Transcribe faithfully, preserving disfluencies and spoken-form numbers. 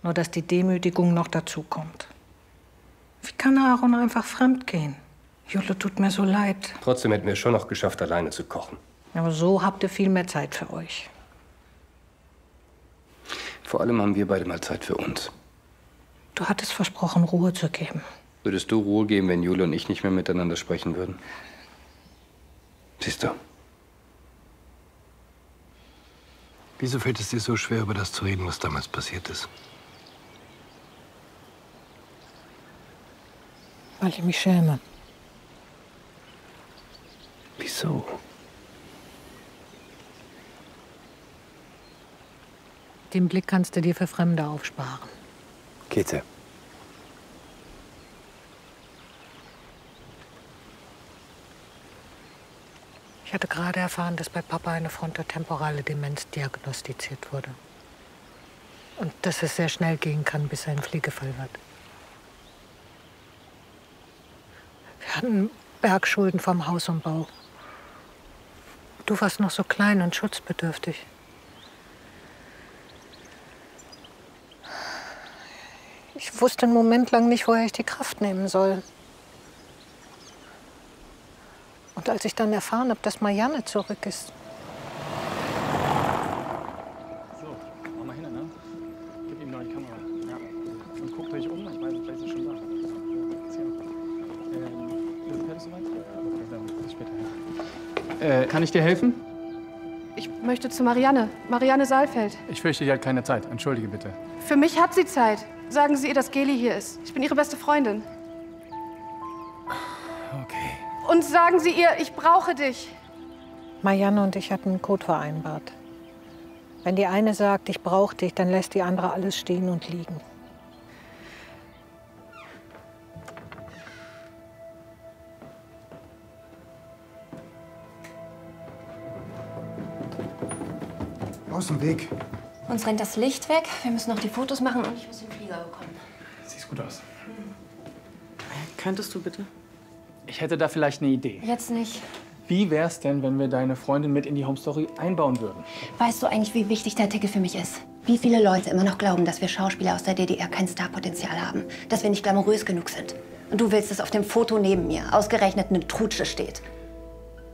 Nur, dass die Demütigung noch dazu kommt. Wie kann Aaron einfach fremd gehen? Jule, tut mir so leid. Trotzdem hätten wir es schon noch geschafft, alleine zu kochen. Aber so habt ihr viel mehr Zeit für euch. Vor allem haben wir beide mal Zeit für uns. Du hattest versprochen, Ruhe zu geben. Würdest du Ruhe geben, wenn Jule und ich nicht mehr miteinander sprechen würden? Siehst du. Wieso fällt es dir so schwer, über das zu reden, was damals passiert ist? Weil ich mich schäme. Wieso? Den Blick kannst du dir für Fremde aufsparen. Käthe. Ich hatte gerade erfahren, dass bei Papa eine frontotemporale Demenz diagnostiziert wurde. Und dass es sehr schnell gehen kann, bis er ein Pflegefall wird. Wir hatten Bergschulden vom Hausumbau. Du warst noch so klein und schutzbedürftig. Ich wusste einen Moment lang nicht, woher ich die Kraft nehmen soll. Und als ich dann erfahren habe, dass Marianne zurück ist. So, mach mal hin, ne? Gib ihm noch die Kamera. Ja. Und guckt euch um, ich weiß, vielleicht ist schon da. Ähm, du fährst soweit? Okay, dann bis später. Äh, kann ich dir helfen? Ich möchte zu Marianne. Marianne Saalfeld. Ich fürchte, die hat keine Zeit. Entschuldige bitte. Für mich hat sie Zeit. Sagen Sie ihr, dass Geli hier ist. Ich bin ihre beste Freundin. Okay. Und sagen Sie ihr, ich brauche dich. Marianne und ich hatten einen Code vereinbart. Wenn die eine sagt, ich brauche dich, dann lässt die andere alles stehen und liegen. Aus dem Weg. Uns rennt das Licht weg, wir müssen noch die Fotos machen und ich muss den Flieger bekommen. Siehst gut aus. Könntest du bitte? Ich hätte da vielleicht eine Idee. Jetzt nicht. Wie wär's denn, wenn wir deine Freundin mit in die Home Story einbauen würden? Weißt du eigentlich, wie wichtig der Artikel für mich ist? Wie viele Leute immer noch glauben, dass wir Schauspieler aus der D D R kein Starpotenzial haben, dass wir nicht glamourös genug sind. Und du willst, dass auf dem Foto neben mir ausgerechnet eine Trutsche steht.